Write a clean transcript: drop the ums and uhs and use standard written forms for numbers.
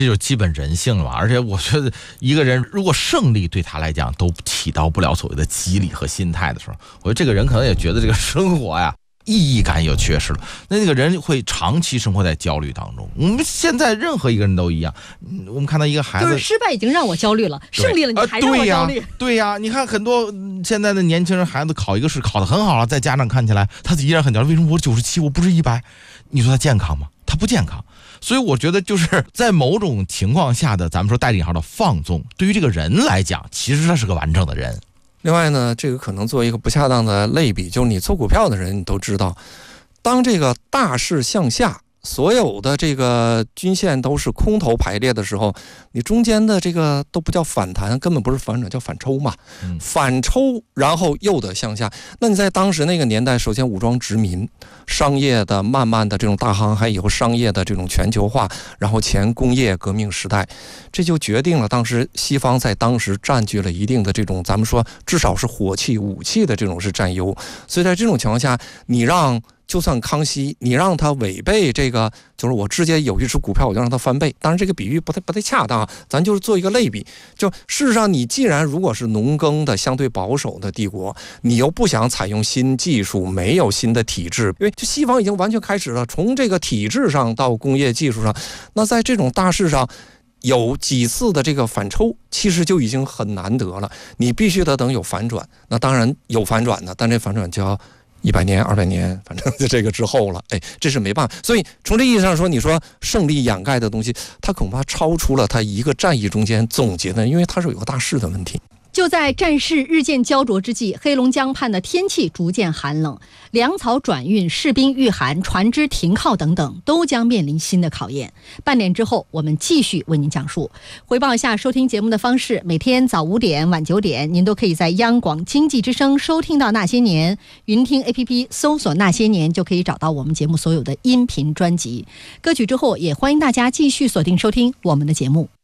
这就是基本人性了嘛。而且我觉得一个人如果胜利对他来讲都起到不了所谓的激励和心态的时候，我觉得这个人可能也觉得这个生活呀意义感也缺失了，那个人会长期生活在焦虑当中。我们现在任何一个人都一样，我们看到一个孩子， 就是失败已经让我焦虑了，胜利了你还让我焦虑。 对呀，你看很多现在的年轻人孩子考一个试考得很好了，在家长看起来他依然很焦虑，为什么我97我不是100？你说他健康吗？他不健康。所以我觉得就是在某种情况下的咱们说带引号的放纵，对于这个人来讲其实他是个完整的人。 另外呢，这个可能做一个不恰当的类比，就是你做股票的人你都知道，当这个大势向下，所有的这个均线都是空头排列的时候，你中间的这个都不叫反弹，根本不是反转，叫反抽嘛。反抽然后又得向下。那你在当时那个年代，首先武装殖民，商业的慢慢的这种大航海以后，商业的这种全球化，然后前工业革命时代，这就决定了当时西方在当时占据了一定的这种咱们说至少是火器武器的这种是占优。所以在这种情况下，你让就算康熙，你让他违背这个，就是我直接有一只股票我就让他翻倍，当然这个比喻不太恰当，咱就是做一个类比。就事实上你既然如果是农耕的相对保守的帝国，你又不想采用新技术，没有新的体制，因为就西方已经完全开始了，从这个体制上到工业技术上，那在这种大势上有几次的这个反抽，其实就已经很难得了，你必须得等有反转。那当然有反转的，但这反转就要100年200年，反正在这个之后了，这是没办法。所以从这意义上说，你说胜利掩盖的东西，它恐怕超出了它一个战役中间总结的，因为它是有个大势的问题。 就在战事日渐焦灼之际，黑龙江畔的天气逐渐寒冷，粮草转运、士兵御寒、船只停靠等等，都将面临新的考验。半点之后，我们继续为您讲述。回报一下收听节目的方式：每天早5点、晚9点，您都可以在央广经济之声收听到《那些年》，云听 APP 搜索《那些年》就可以找到我们节目所有的音频专辑。歌曲之后，也欢迎大家继续锁定收听我们的节目。